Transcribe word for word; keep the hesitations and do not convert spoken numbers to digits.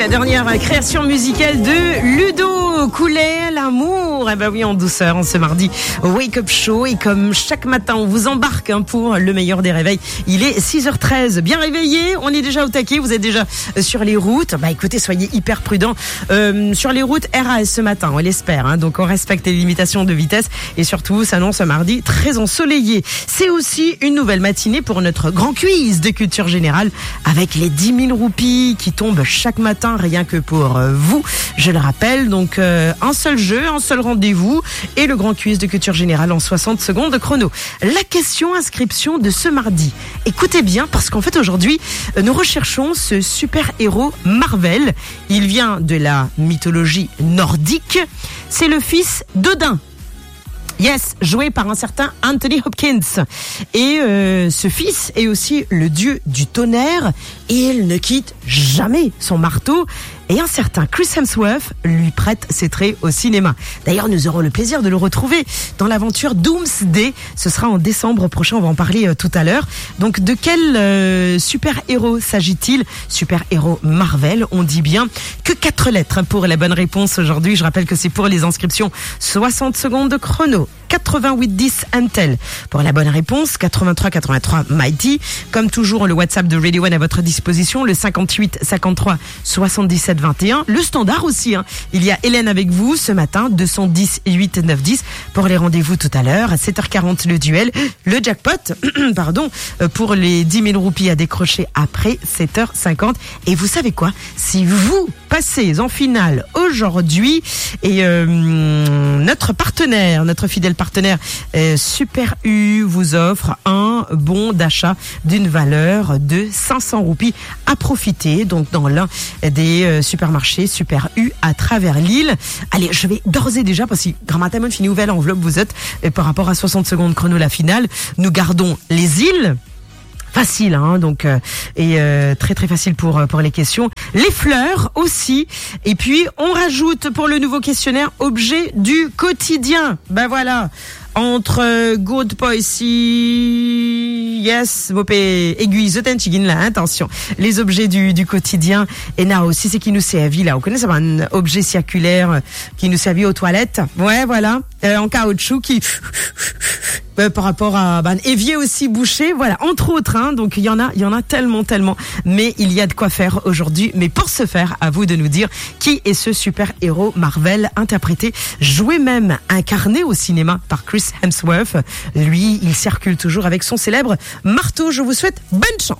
la dernière création musicale de Ludo Coulet, l'amour. Eh ben oui, en douceur, en ce mardi Wake Up Show. Et comme chaque matin, on vous embarque hein, pour le meilleur des réveils. Il est six heures treize. Bien réveillé, on est déjà au taquet. Vous êtes déjà sur les routes. Bah écoutez, soyez hyper prudents. Euh, sur les routes R A S ce matin, on l'espère. Hein, donc on respecte les limitations de vitesse. Et surtout, s'annonce un mardi très ensoleillé. C'est aussi une nouvelle matinée pour notre grand quiz de culture générale avec les dix mille roupies qui tombent chaque matin rien que pour vous. Je le rappelle, donc euh, un seul jeu, un seul rendez-vous et le grand quiz de culture générale en soixante secondes de chrono. La question inscription de ce mardi. Écoutez bien parce qu'en fait aujourd'hui, nous recherchons ce super-héros Marvel. Il vient de la mythologie nordique. C'est le fils d'Odin. Yes, joué par un certain Anthony Hopkins. Et euh, ce fils est aussi le dieu du tonnerre et il ne quitte jamais son marteau. Et un certain Chris Hemsworth lui prête ses traits au cinéma. D'ailleurs, nous aurons le plaisir de le retrouver dans l'aventure Doomsday. Ce sera en décembre prochain, on va en parler euh, tout à l'heure. Donc, de quel euh, super-héros s'agit-il? Super-héros Marvel, on dit bien que quatre lettres pour la bonne réponse aujourd'hui. Je rappelle que c'est pour les inscriptions soixante secondes de chrono. quatre-vingt-huit dix Intel pour la bonne réponse, quatre-vingt-trois quatre-vingt-trois Mighty. Comme toujours, le WhatsApp de Radio One à votre disposition, le cinquante-huit cinquante-trois soixante-dix-sept vingt et un. Le standard aussi, hein. Il y a Hélène avec vous ce matin, deux cent dix huit neuf dix pour les rendez-vous tout à l'heure. À sept heures quarante, le duel, le jackpot, pardon, pour les dix mille roupies à décrocher après sept heures cinquante. Et vous savez quoi? Si vous passez en finale aujourd'hui et euh, notre partenaire, notre fidèle partenaire euh, Super U vous offre un bon d'achat d'une valeur de cinq cents roupies à profiter, donc dans l'un des euh, supermarchés Super U à travers l'île. Allez, je vais d'ores et déjà, parce que Grammatamon finit ouvert enveloppe vous êtes, et par rapport à soixante secondes chrono la finale, nous gardons les îles. Facile, hein, donc euh, et euh, très très facile pour pour les questions. Les fleurs aussi. Et puis on rajoute pour le nouveau questionnaire objet du quotidien. Ben voilà. Entre euh, good poissy, yes, bopé, aiguille, zotenchigin là, attention. Les objets du, du quotidien. Et là aussi, c'est qui nous servi là. Vous connaissez un objet circulaire qui nous servi aux toilettes. Ouais, voilà. Euh, en caoutchouc qui, euh, par rapport à, ben, évier aussi bouché. Voilà. Entre autres, hein. Donc, il y en a, il y en a tellement, tellement. Mais il y a de quoi faire aujourd'hui. Mais pour ce faire, à vous de nous dire qui est ce super héros Marvel interprété, joué même, incarné au cinéma par Chris Hemsworth. Lui, il circule toujours avec son célèbre marteau. Je vous souhaite bonne chance.